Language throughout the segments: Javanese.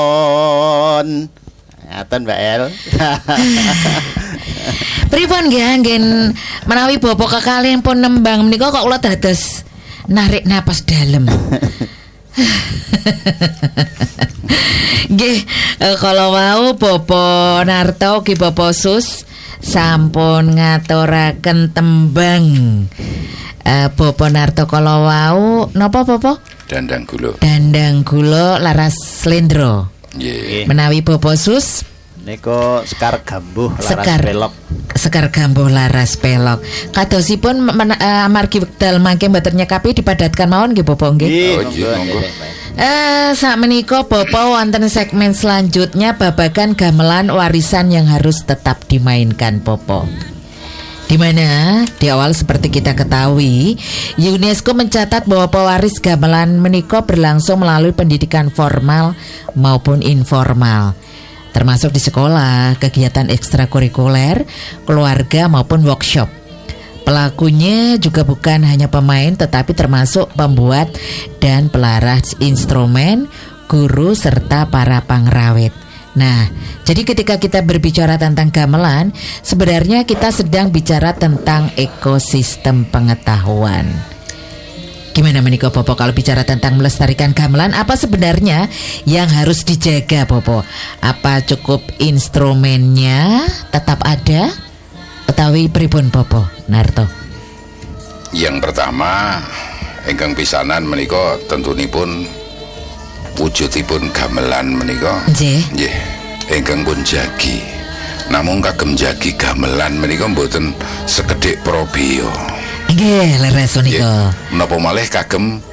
Ngaten Mbak El. Pripun nggih anggen menawi bapak kekalih pun nembang menika kok kula dados narik napas dalem. Nggih, kalau mau Bapak Narto ki Bapak Sus sampun ngaturaken tembang. Bapak Narto kalau mau napa Bapak? Dandang gula. Dandang gula laras slendro. Nggih. Menawi Bapak Sus Niko sekar gambuh laras Sekar. pelok. Sekar gambuh laras pelok. Kadosipun amargi wekdal mangke mboten nyekapi dipadatkan mawon nggih Bapak nggih. Oh, iya, monggo. Sak menika Bapak wonten segmen selanjutnya babagan gamelan warisan yang harus tetap dimainkan Bapak. Di mana di awal seperti kita ketahui, UNESCO mencatat bahwa pewaris gamelan menika berlangsung melalui pendidikan formal maupun informal, termasuk di sekolah, kegiatan ekstrakurikuler, keluarga maupun workshop. Pelakunya juga bukan hanya pemain tetapi termasuk pembuat dan pelaras instrumen, guru serta para pangrawit. Nah, jadi ketika kita berbicara tentang gamelan, sebenarnya kita sedang bicara tentang ekosistem pengetahuan. Gimana menika Popo kalau bicara tentang melestarikan gamelan, apa sebenarnya yang harus dijaga Popo? Apa cukup instrumennya tetap ada? Utawi pripun Popo Narto? Yang pertama ingkang pisanan menika tentunipun wujudipun gamelan menika nggih ingkang pun jagi. Namung kagem jagi gamelan menika mboten sekedhik probio. Nggih, leres menika. Menapa malih kagem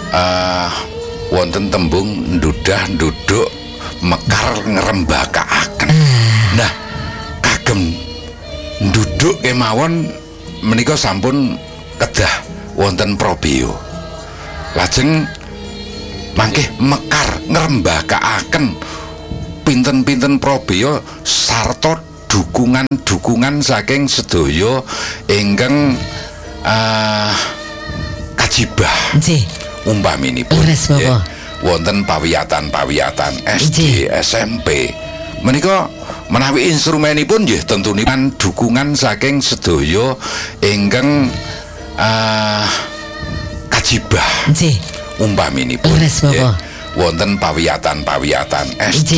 wonten tembung ndudah nduduk mekar ngrembakaaken. Nah, kagem nduduk kemawon menika sampun kedah wonten probio. Lajeng mangke mekar ngrembakaaken pinten-pinten probio sarta dukungan-dukungan saking sedaya ingkang kajibah. Nggih. Umpaminipun wonten pawiyatan-pawiyatan SD, SMP. Menika menawi instrumenipun nggih tentunipun dukungan saking sedaya ingkang kajibah. Nggih. Umpaminipun wonten pawiyatan-pawiyatan SD